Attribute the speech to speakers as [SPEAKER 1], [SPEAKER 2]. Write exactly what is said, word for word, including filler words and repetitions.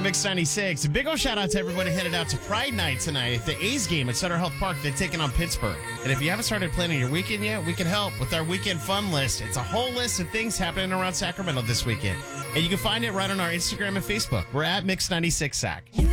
[SPEAKER 1] Mix ninety-six. A big old shout out to everybody headed out to Pride Night tonight. The A's game at Sutter Health Park. They're taking on Pittsburgh. And if you haven't started planning your weekend yet, we can help with our weekend fun list. It's a whole list of things happening around Sacramento this weekend. And you can find it right on our Instagram and Facebook. We're at Mix ninety-six Sac.